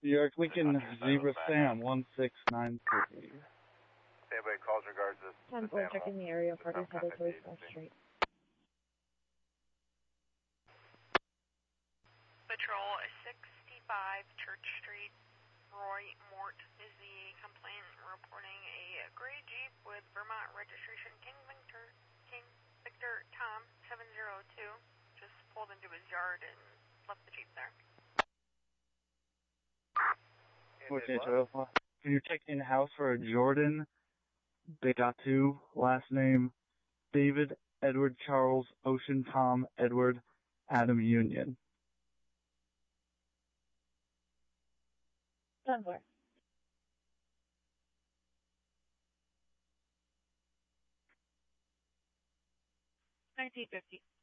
New York Lincoln Zebra Sam 1693. If anybody calls regards to this 10-4 checking the area, party headed to South Street. Patrol 65 Church Street. Roy Mort is the complainant reporting a gray Jeep with Vermont registration King Victor Tom 702 just pulled into his yard and left the Jeep there. Okay, Toyota. Can you check in house for a Jordan Begatu, last name David Edward Charles Ocean Tom Edward Adam Union? 10-4. 1950.